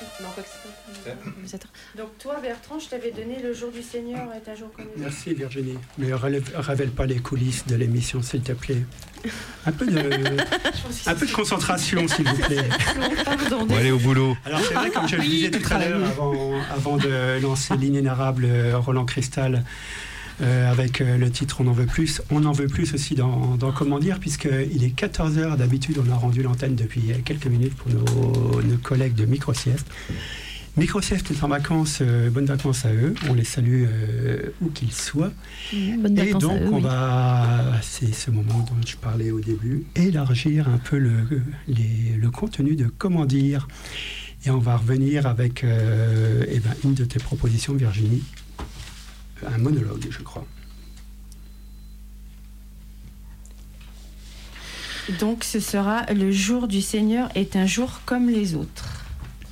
Non, quoi que c'est pas. Donc toi, Bertrand, je t'avais donné Le jour du Seigneur est un jour comme les autres. Merci Virginie, mais révèle pas les coulisses de l'émission, s'il te plaît. Un peu de concentration, s'il vous plaît. Pardon. Bon, allez au boulot. Alors c'est vrai, comme je le disais tout à l'heure, avant de lancer l'inénarrable Roland Cristal, avec le titre On en veut plus. On en veut plus aussi dans Comment dire, puisqu'il est 14h. D'habitude, on a rendu l'antenne depuis quelques minutes pour nos collègues de Microsieste. Microsieste est en vacances, bonnes vacances à eux. On les salue où qu'ils soient. Bonnes Et vacances donc, à eux, on oui. va, c'est ce moment dont je parlais au début, élargir un peu le contenu de Comment dire. Et on va revenir avec une de tes propositions, Virginie. Un monologue, je crois. Donc ce sera Le jour du Seigneur est un jour comme les autres.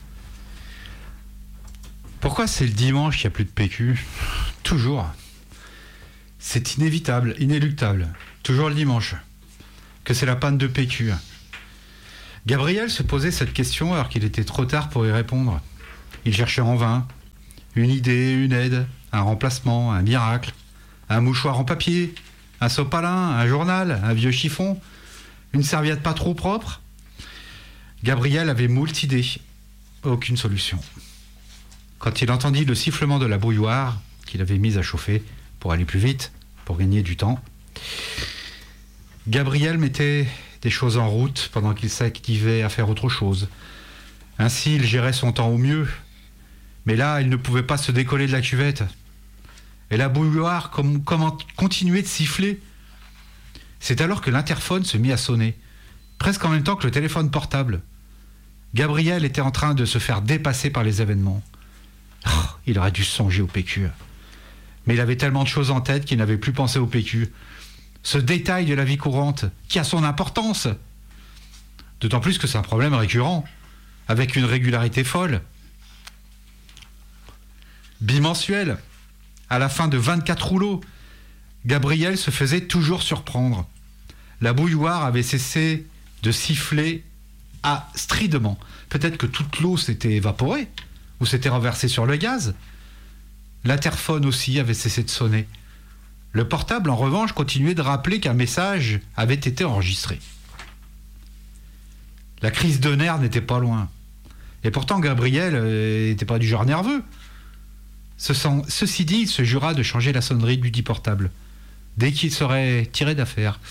Pourquoi c'est le dimanche qu'il n'y a plus de PQ ? Toujours. C'est inévitable, inéluctable. Toujours le dimanche. Que c'est la panne de PQ. Gabriel se posait cette question alors qu'il était trop tard pour y répondre. Il cherchait en vain une idée, une aide, un remplacement, un miracle, un mouchoir en papier, un sopalin, un journal, un vieux chiffon, une serviette pas trop propre. Gabriel avait moult idées, aucune solution. Quand il entendit le sifflement de la bouilloire qu'il avait mise à chauffer pour aller plus vite, pour gagner du temps, Gabriel mettait des choses en route pendant qu'il s'activait à faire autre chose. Ainsi, il gérait son temps au mieux. Mais là, il ne pouvait pas se décoller de la cuvette. Et la bouilloire continuait de siffler. C'est alors que l'interphone se mit à sonner, presque en même temps que le téléphone portable. Gabriel était en train de se faire dépasser par les événements. Oh, il aurait dû songer au PQ. Mais il avait tellement de choses en tête qu'il n'avait plus pensé au PQ. Ce détail de la vie courante, qui a son importance. D'autant plus que c'est un problème récurrent, avec une régularité folle. Bimensuel, à la fin de 24 rouleaux, Gabriel se faisait toujours surprendre. La bouilloire avait cessé de siffler stridemment. Peut-être que toute l'eau s'était évaporée, ou s'était renversée sur le gaz. L'interphone aussi avait cessé de sonner. Le portable, en revanche, continuait de rappeler qu'un message avait été enregistré. La crise de nerfs n'était pas loin. Et pourtant, Gabriel n'était pas du genre nerveux. Ceci dit, il se jura de changer la sonnerie du dit portable, dès qu'il serait tiré d'affaire.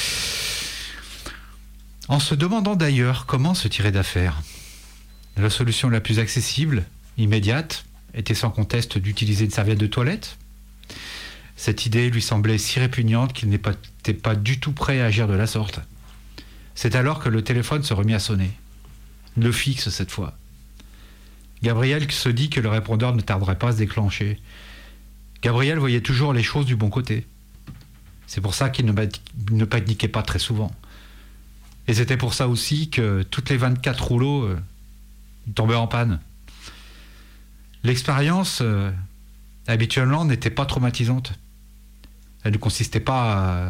En se demandant d'ailleurs comment se tirer d'affaire, la solution la plus accessible, immédiate, était sans conteste d'utiliser une serviette de toilette. Cette idée lui semblait si répugnante qu'il n'était pas du tout prêt à agir de la sorte. C'est alors que le téléphone se remit à sonner. Le fixe cette fois. Gabriel se dit que le répondeur ne tarderait pas à se déclencher. Gabriel voyait toujours les choses du bon côté. C'est pour ça qu'il ne paniquait pas très souvent. Et c'était pour ça aussi que toutes les 24 rouleaux tombaient en panne. L'expérience, habituellement, n'était pas traumatisante. Elle ne consistait pas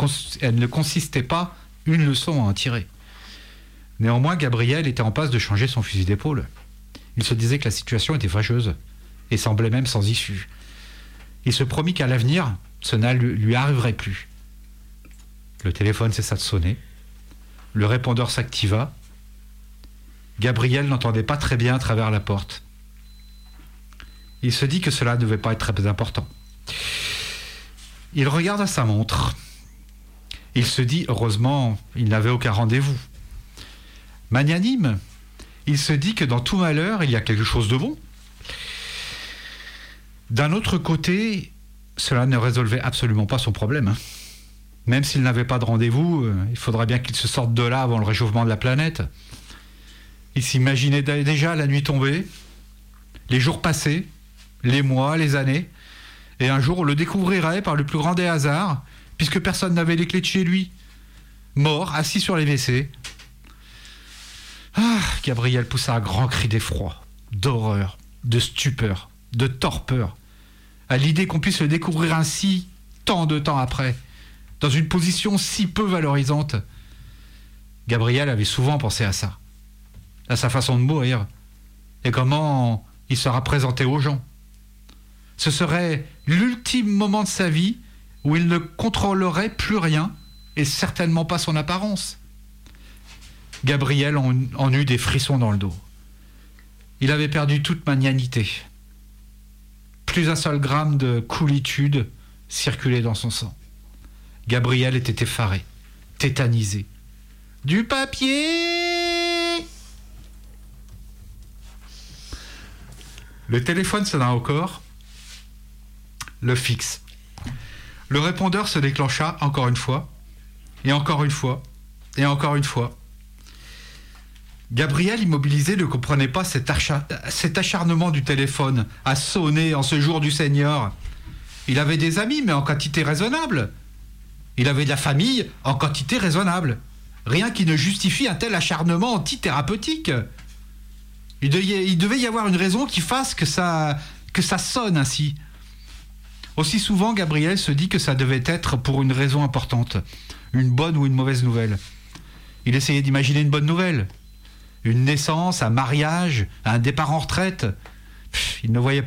une leçon à en tirer. Néanmoins, Gabriel était en passe de changer son fusil d'épaule. Il se disait que la situation était fâcheuse et semblait même sans issue. Il se promit qu'à l'avenir, cela ne lui arriverait plus. Le téléphone cessa de sonner. Le répondeur s'activa. Gabriel n'entendait pas très bien à travers la porte. Il se dit que cela ne devait pas être très important. Il regarda sa montre. Il se dit, heureusement, il n'avait aucun rendez-vous. Magnanime, il se dit que dans tout malheur, il y a quelque chose de bon. D'un autre côté, cela ne résolvait absolument pas son problème. Même s'il n'avait pas de rendez-vous, il faudrait bien qu'il se sorte de là avant le réchauffement de la planète. Il s'imaginait déjà la nuit tombée, les jours passés, les mois, les années, et un jour on le découvrirait par le plus grand des hasards, puisque personne n'avait les clés de chez lui. Mort, assis sur les WC. Ah, Gabriel poussa un grand cri d'effroi, d'horreur, de stupeur, de torpeur, à l'idée qu'on puisse le découvrir ainsi, tant de temps après, dans une position si peu valorisante. Gabriel avait souvent pensé à ça, à sa façon de mourir, et comment il sera présenté aux gens. Ce serait l'ultime moment de sa vie où il ne contrôlerait plus rien et certainement pas son apparence. Gabriel en eut des frissons dans le dos. Il avait perdu toute magnanimité. Plus un seul gramme de coolitude circulait dans son sang. Gabriel était effaré, tétanisé. « Du papier !» Le téléphone sonna encore. Le fixe. Le répondeur se déclencha encore une fois, et encore une fois, et encore une fois. Gabriel, immobilisé, ne comprenait pas cet acharnement du téléphone à sonner en ce jour du Seigneur. Il avait des amis, mais en quantité raisonnable. Il avait de la famille en quantité raisonnable. Rien qui ne justifie un tel acharnement antithérapeutique. Il devait y avoir une raison qui fasse que ça sonne ainsi. Aussi souvent, Gabriel se dit que ça devait être pour une raison importante, une bonne ou une mauvaise nouvelle. Il essayait d'imaginer une bonne nouvelle, une naissance, un mariage, un départ en retraite. Il ne voyait